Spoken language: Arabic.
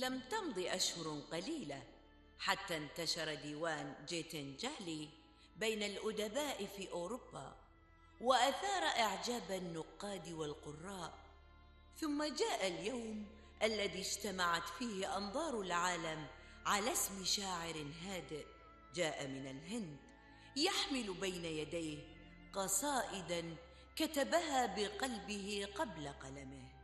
لم تمض أشهر قليلة حتى انتشر ديوان جيتنجالي بين الأدباء في أوروبا، وأثار إعجاب النقاد والقراء. ثم جاء اليوم الذي اجتمعت فيه أنظار العالم على اسم شاعر هادئ جاء من الهند، يحمل بين يديه قصائد كتبها بقلبه قبل قلمه.